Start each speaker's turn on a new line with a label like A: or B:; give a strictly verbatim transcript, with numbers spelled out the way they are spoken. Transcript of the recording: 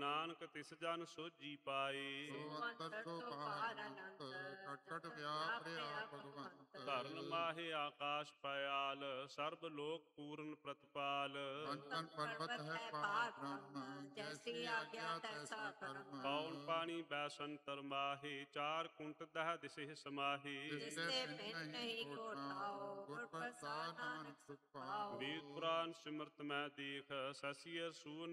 A: ਨਾਨਕ ਤਿਸ ਜਨ ਸੋਝੀ ਪਾਏ।
B: ਸੋ ਅੰਤਰ ਸੋ ਬਾਹਰ ਅਨੰਤ, ਕਟ ਕਟ ਵਿਆਪਰਿਆ ਭਗਵੰਤ।
A: ਧਰਨ ਮਾਹੇ ਆਕਾਸ਼ ਪਇਆਲ, ਸਰਬ ਲੋਕ ਪੂਰਨ ਪ੍ਰਤਪਾਲ।
B: ਕੰਚਨ ਪਰਬਤ ਹੈ ਪਾਰ ਬ੍ਰਹਮ, ਜੈਸੀ ਆਗਿਆ ਤੈਸਾ ਕਰਮ।
A: ਪੌਣ ਪਾਣੀ ਬੈਸੰਤਰ ਮਾਹੇ, ਚਾਰ ਕੁੰਟ ਦਹ ਦਿਸੇ ਸਮਾਹੇ।
B: ਜਿਸਤੇ ਪਿੰਡ ਨਹੀਂ ਕੋਟਾਓ, ਗੁਰ ਪ੍ਰਸਾਦ ਨਾਨਕ ਸੁਖ ਪਾਓ।
A: ਵੇਦ ਪੁਰਾਨ ਸਿਮਰਤ ਮੈਂ ਦੇਖ, ਸਸੀਅਰ ਸੂਨ